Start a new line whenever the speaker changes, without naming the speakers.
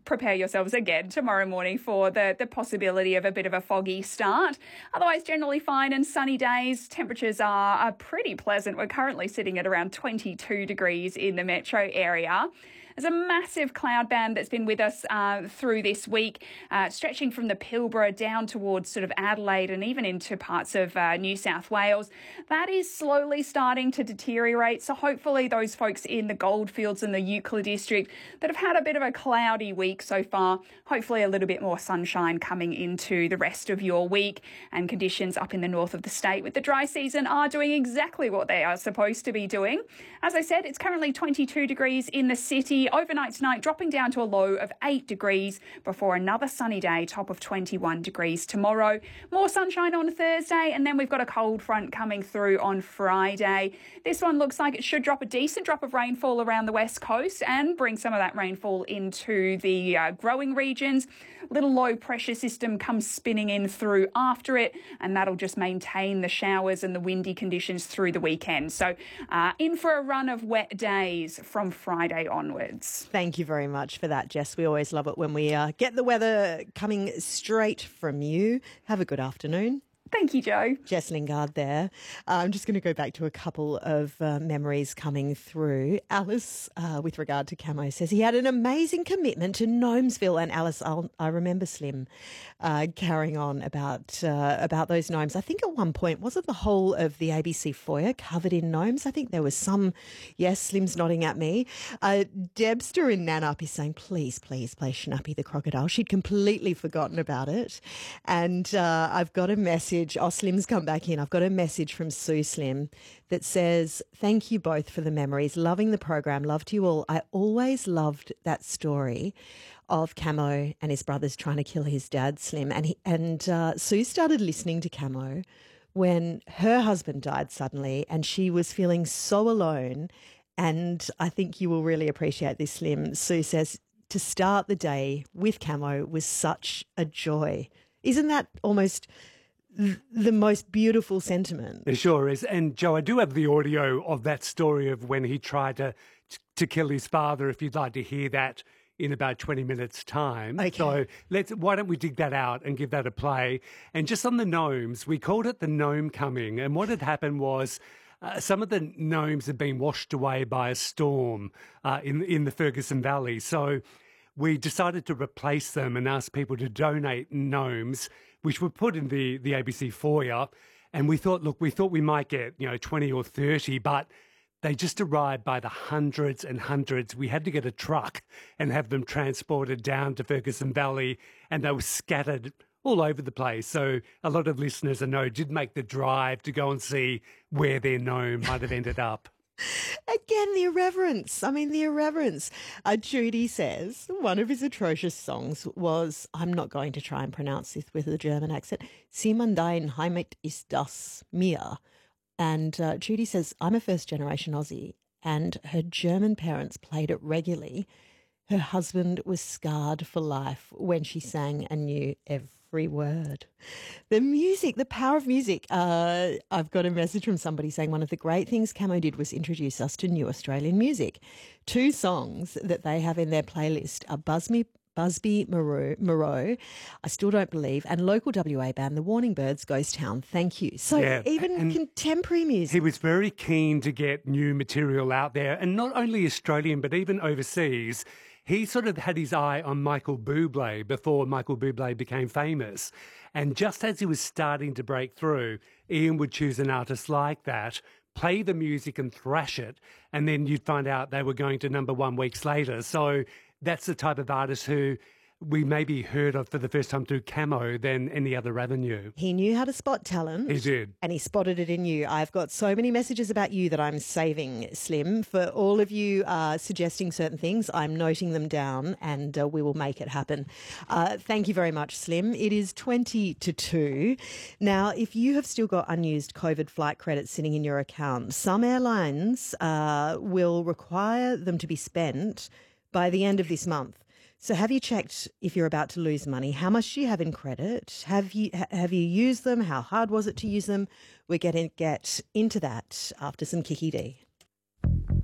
prepare yourselves again tomorrow morning for the possibility of a bit of a foggy start. Otherwise, generally fine and sunny days. Temperatures are pretty pleasant. We're currently sitting at around 22 degrees in the metro area. There's a massive cloud band that's been with us through this week, stretching from the Pilbara down towards sort of Adelaide and even into parts of New South Wales. That is slowly starting to deteriorate. So hopefully those folks in the Goldfields and the Euclid district that have had a bit of a cloudy week so far, hopefully a little bit more sunshine coming into the rest of your week, and conditions up in the north of the state with the dry season are doing exactly what they are supposed to be doing. As I said, it's currently 22 degrees in the city. Overnight tonight, dropping down to a low of 8 degrees before another sunny day, top of 21 degrees tomorrow. More sunshine on Thursday, and then we've got a cold front coming through on Friday. This one looks like it should drop a decent drop of rainfall around the west coast and bring some of that rainfall into the growing regions. Little low pressure system comes spinning in through after it, and that'll just maintain the showers and the windy conditions through the weekend. So in for a run of wet days from Friday onwards.
Thank you very much for that, Jess. We always love it when we get the weather coming straight from you. Have a good afternoon.
Thank you, Joe.
Jess Lingard there. I'm just going to go back to a couple of memories coming through. Alice, with regard to Camo, says he had an amazing commitment to Gnomesville. And Alice, I remember Slim carrying on about those gnomes. I think at one point, was it the whole of the ABC foyer covered in gnomes? I think there was some. Yes, Slim's nodding at me. Debster in Nanup is saying, please play Schnappy the crocodile. She'd completely forgotten about it. And I've got a message. Oh, Slim's come back in. I've got a message from Sue Slim that says, thank you both for the memories. Loving the program. Loved you all. I always loved that story of Camo and his brothers trying to kill his dad, Slim. And Sue started listening to Camo when her husband died suddenly and she was feeling so alone. And I think you will really appreciate this, Slim. Sue says, to start the day with Camo was such a joy. Isn't that almost the most beautiful sentiment?
It sure is. And Joe, I do have the audio of that story of when he tried to kill his father, if you'd like to hear that in about 20 minutes' time.
Okay.
So why don't we dig that out and give that a play? And just on the gnomes, we called it the gnome coming. And what had happened was some of the gnomes had been washed away by a storm in the Ferguson Valley. So we decided to replace them and ask people to donate gnomes, which were put in the ABC foyer. And we thought we might get, 20 or 30, but they just arrived by the hundreds and hundreds. We had to get a truck and have them transported down to Ferguson Valley, and they were scattered all over the place. So a lot of listeners I know did make the drive to go and see where their gnome might have ended up.
Again, the irreverence. The irreverence. Judy says one of his atrocious songs was, I'm not going to try and pronounce this with a German accent, Simon dein Heimat ist das mir. And Judy says, I'm a first-generation Aussie, and her German parents played it regularly. Her husband was scarred for life when she sang and knew every word. The music, the power of music. I've got a message from somebody saying one of the great things Camo did was introduce us to new Australian music. 2 songs that they have in their playlist are Busby Moreau, I Still Don't Believe, and local WA band, the Warning Birds, Ghost Town. Thank you. So even contemporary music.
He was very keen to get new material out there, and not only Australian, but even overseas. He sort of had his eye on Michael Bublé before Michael Bublé became famous. And just as he was starting to break through, Ian would choose an artist like that, play the music and thrash it, and then you'd find out they were going to number 1 weeks later. So that's the type of artist who we maybe heard of for the first time through Camo than any other avenue.
He knew how to spot talent.
He did.
And he spotted it in you. I've got so many messages about you that I'm saving, Slim. For all of you suggesting certain things, I'm noting them down, and we will make it happen. Thank you very much, Slim. It is 20 to 2. Now, if you have still got unused COVID flight credits sitting in your account, some airlines will require them to be spent by the end of this month. So have you checked, if you're about to lose money, how much do you have in credit? Have you used them? How hard was it to use them? We're going to get into that after some Kiki D.